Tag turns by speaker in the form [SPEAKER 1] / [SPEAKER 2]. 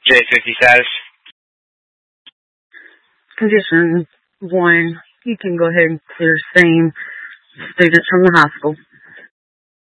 [SPEAKER 1] J50 status.
[SPEAKER 2] Condition 1, you can go ahead and clear same students from the high school.